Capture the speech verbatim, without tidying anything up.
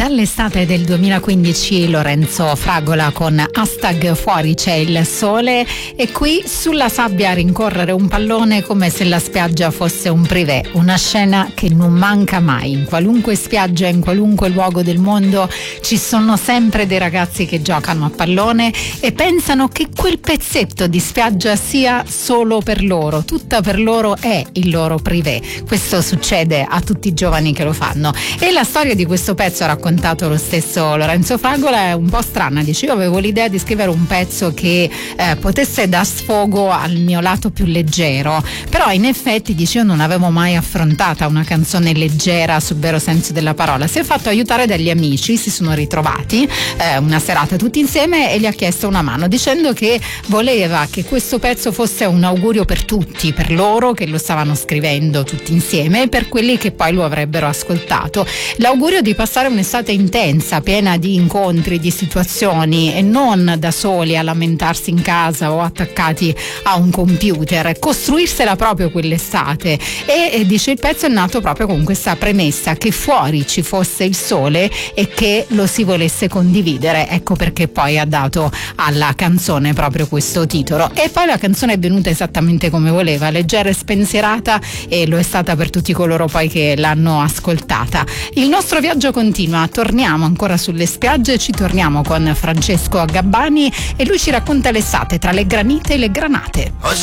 dall'estate del duemilaquindici Lorenzo Fragola con hashtag fuori c'è il sole, e qui sulla sabbia a rincorrere un pallone come se la spiaggia fosse un privé, una scena che non manca mai. In qualunque spiaggia, in qualunque luogo del mondo ci sono sempre dei ragazzi che giocano a pallone e pensano che quel pezzetto di spiaggia sia solo per loro, tutta per loro, è il loro privé. Questo succede a tutti i giovani che lo fanno, e la storia di questo pezzo ha raccontato lo stesso Lorenzo Fragola è un po' strana. Dice: io avevo l'idea di scrivere un pezzo che eh, potesse dar sfogo al mio lato più leggero, però in effetti, dice, io non avevo mai affrontata una canzone leggera sul vero senso della parola. Si è fatto aiutare dagli amici, si sono ritrovati eh, una serata tutti insieme e gli ha chiesto una mano, dicendo che voleva che questo pezzo fosse un augurio per tutti, per loro che lo stavano scrivendo tutti insieme e per quelli che poi lo avrebbero ascoltato. L'augurio di passare un'estate intensa, piena di incontri, di situazioni, e non da soli a lamentarsi in casa o attaccati a un computer, costruirsela proprio quell'estate. E, e dice, il pezzo è nato proprio con questa premessa, che fuori ci fosse il sole e che lo si volesse condividere. Ecco perché poi ha dato alla canzone proprio questo titolo. E poi la canzone è venuta esattamente come voleva, leggera e spensierata, e lo è stata per tutti coloro poi che l'hanno ascoltata. Il nostro viaggio continua, torniamo ancora sulle spiagge, ci torniamo con Francesco Gabbani e lui ci racconta l'estate tra le granite e le granate.